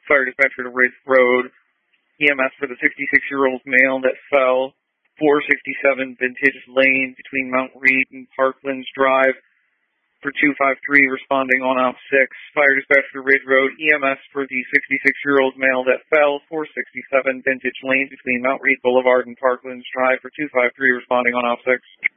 Fire dispatcher to Ridge Road. EMS for the 66-year-old male that fell. 467 Vintage Lane between Mount Reed and Parklands Drive. For 253 responding on op 6. Fire dispatcher to Ridge Road. EMS for the 66-year-old male that fell. 467 Vintage Lane between Mount Reed Boulevard and Parklands Drive. For 253 responding on op 6.